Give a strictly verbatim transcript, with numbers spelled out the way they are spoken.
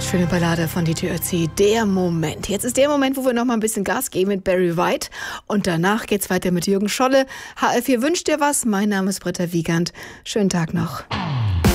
Schöne Ballade von D J Ötzi, der Moment. Jetzt ist der Moment, wo wir noch mal ein bisschen Gas geben mit Barry White. Und danach geht's weiter mit Jürgen Scholle. H R vier wünscht dir was. Mein Name ist Britta Wiegand. Schönen Tag noch.